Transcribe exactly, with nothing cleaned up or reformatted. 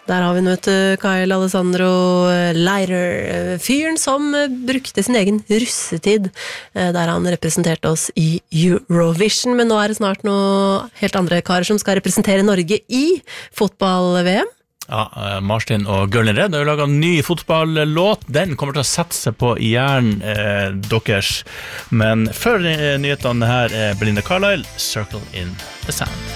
Der har vi nå et Kyle Alessandro Leiter, fyren som brukte sin egen russetid, der han representerte oss i Eurovision, men nå er det snart noe helt andre karer som skal representere Norge i fotball-V M. Ja, Martin og Gørlen Redd har jo laget en ny fotballlåt. Den kommer til å sette seg på hjernen eh, deres. Men før nyhetene her er Belinda Carlisle, Circle in the Sand.